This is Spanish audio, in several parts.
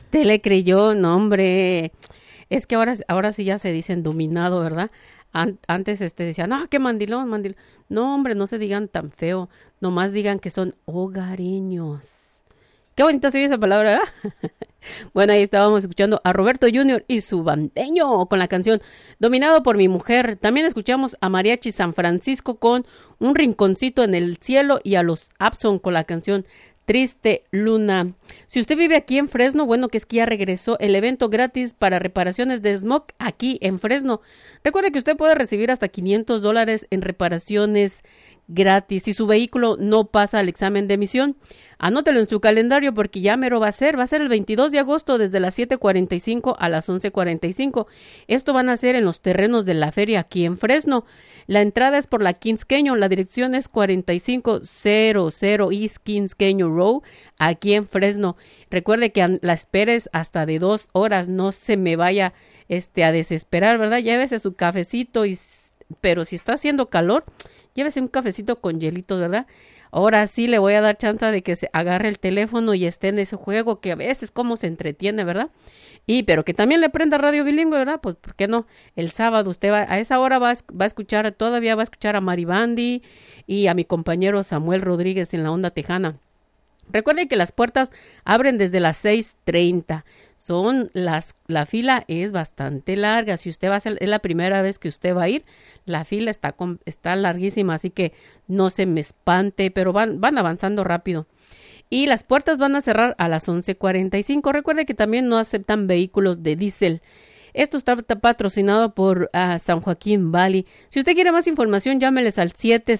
Usted le creyó, no, hombre. Es que ahora sí ya se dicen dominado, ¿verdad? Antes decían, no, qué mandilón, mandilón. No, hombre, no se digan tan feo. Nomás digan que son hogareños. Qué bonita se oye esa palabra, ¿verdad? Bueno, ahí estábamos escuchando a Roberto Junior y su bandeño con la canción Dominado por mi mujer. También escuchamos a Mariachi San Francisco con Un rinconcito en el cielo y a los Abson con la canción Triste Luna. Si usted vive aquí en Fresno, bueno, que es que ya regresó el evento gratis para reparaciones de smog aquí en Fresno. Recuerde que usted puede recibir hasta $500 en reparaciones gratis si su vehículo no pasa el examen de emisión. Anótelo en su calendario porque ya mero va a ser el 22 de agosto desde las 7:45 a las 11:45. Esto van a ser en los terrenos de la feria aquí en Fresno. La entrada es por la Quisqueño, la dirección es 4500 East Quisqueño Road, aquí en Fresno. Recuerde que la esperes hasta de 2 horas, no se me vaya a desesperar, ¿verdad? Llévese su cafecito, pero si está haciendo calor, llévese un cafecito con hielito, ¿verdad? Ahora sí le voy a dar chance de que se agarre el teléfono y esté en ese juego que a veces como se entretiene, ¿verdad? Pero que también le prenda radio bilingüe, ¿verdad? Pues, ¿por qué no? El sábado usted a esa hora va a escuchar, todavía va a escuchar a Maribandi y a mi compañero Samuel Rodríguez en la onda tejana. Recuerden que las puertas abren desde las 6:30. La fila es bastante larga. Si usted es la primera vez que usted va a ir, la fila está larguísima, así que no se me espante, pero van avanzando rápido. Y las puertas van a cerrar a las 11:45. Recuerde que también no aceptan vehículos de diésel. Esto está patrocinado por San Joaquín Valley. Si usted quiere más información, llámeles al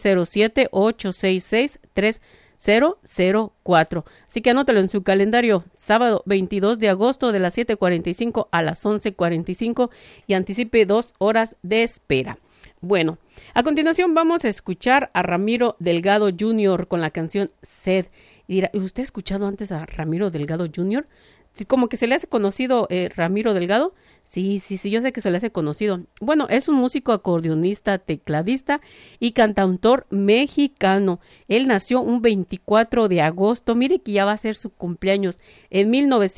707-866-3004. Así que anótelo en su calendario, sábado 22 de agosto de las 7:45 a las 11:45 y anticipe 2 horas de espera. Bueno, a continuación vamos a escuchar a Ramiro Delgado Jr. con la canción Sed. Y dirá, ¿usted ha escuchado antes a Ramiro Delgado Jr.? Como que se le hace conocido Ramiro Delgado. Sí, yo sé que se le hace conocido. Bueno, es un músico acordeonista, tecladista y cantautor mexicano. Él nació un 24 de agosto. Mire que ya va a ser su cumpleaños en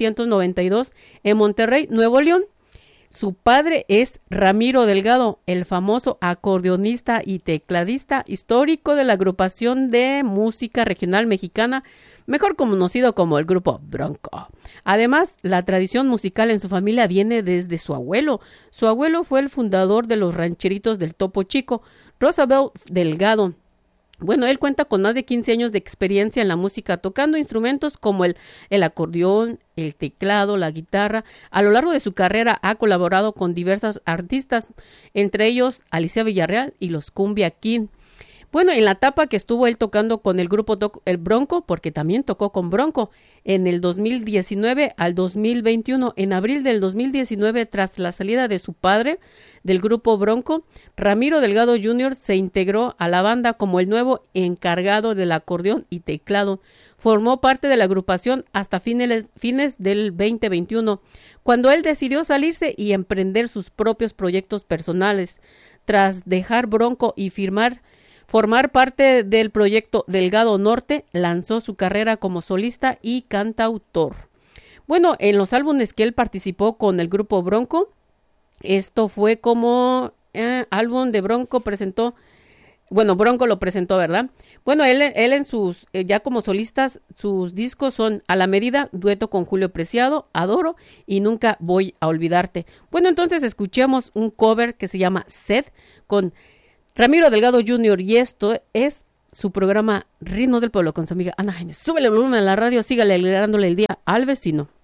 1992 en Monterrey, Nuevo León. Su padre es Ramiro Delgado, el famoso acordeonista y tecladista histórico de la agrupación de música regional mexicana, mejor conocido como el grupo Bronco. Además, la tradición musical en su familia viene desde su abuelo. Su abuelo fue el fundador de los rancheritos del Topo Chico, Roosevelt Delgado. Bueno, él cuenta con más de 15 años de experiencia en la música, tocando instrumentos como el acordeón, el teclado, la guitarra. A lo largo de su carrera ha colaborado con diversos artistas, entre ellos Alicia Villarreal y los Cumbia Kid. Bueno, en la etapa que estuvo él tocando con el grupo el Bronco, porque también tocó con Bronco, en el 2019 al 2021, en abril del 2019, tras la salida de su padre del grupo Bronco, Ramiro Delgado Jr. se integró a la banda como el nuevo encargado del acordeón y teclado. Formó parte de la agrupación hasta fines del 2021, cuando él decidió salirse y emprender sus propios proyectos personales. Tras dejar Bronco y formar parte del proyecto Delgado Norte, lanzó su carrera como solista y cantautor. Bueno, en los álbumes que él participó con el grupo Bronco, esto fue como álbum de Bronco presentó, bueno, Bronco lo presentó, ¿verdad? Bueno, él en sus, ya como solistas, sus discos son A la Medida, dueto con Julio Preciado, Adoro y Nunca Voy a Olvidarte. Bueno, entonces escuchemos un cover que se llama Sed con Ramiro Delgado Jr. y esto es su programa Ritmos del Pueblo con su amiga Ana Jaime. Súbele el volumen a la radio, sígale alegrándole el día al vecino.